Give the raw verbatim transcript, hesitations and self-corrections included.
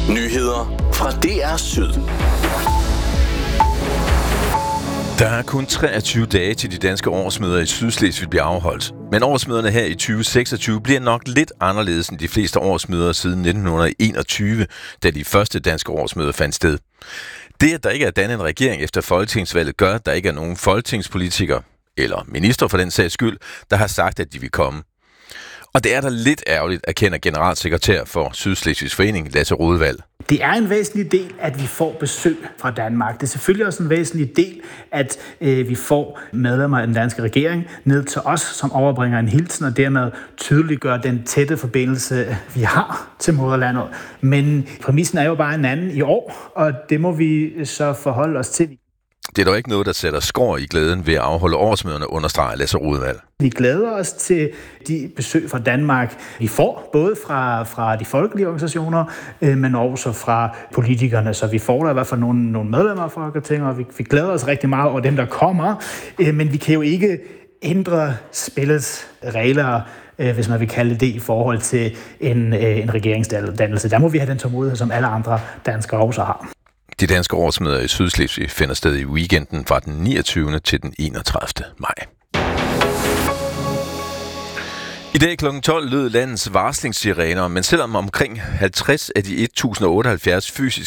Nyheder fra D R Syd. Der er kun treogtyve dage til de danske årsmøder i Sydslesvig bliver afholdt. Men årsmøderne her i tyve seksogtyve bliver nok lidt anderledes end de fleste årsmøder siden nitten enogtyve, da de første danske årsmøder fandt sted. Det, at der ikke er dannet en regering efter folketingsvalget, gør, at der ikke er nogen folketingspolitikere, eller minister for den sags skyld, der har sagt, at de vil komme. Og det er da lidt ærgerligt, erkender generalsekretær for Sydslesvigs Forening, Lasse Rodvald. Det er en væsentlig del, at vi får besøg fra Danmark. Det er selvfølgelig også en væsentlig del, at øh, vi får medlemmer af den danske regering ned til os, som overbringer en hilsen, og dermed tydeliggør den tætte forbindelse, vi har til moderlandet. Men præmissen er jo bare en anden i år, og det må vi så forholde os til. Det er dog ikke noget, der sætter skår i glæden ved at afholde årsmøderne, understreger Lasse Rodvald. Vi glæder os til de besøg fra Danmark, vi får, både fra, fra de folkelige organisationer, øh, men også fra politikerne. Så vi får der i hvert fald nogle, nogle medlemmer af Folketinget, og vi, vi glæder os rigtig meget over dem, der kommer. Øh, men vi kan jo ikke ændre spillets regler, øh, hvis man vil kalde det, i forhold til en, øh, en regeringsdannelse. Der må vi have den tålmodighed, som alle andre danskere også har. De danske årsmøder i Sydslesvig finder sted i weekenden fra den niogtyvende til den enogtredivte maj. I dag klokken tolv lød landets varslingssirener, men selvom omkring halvtreds af de et tusind otteoghalvfjerds fysisk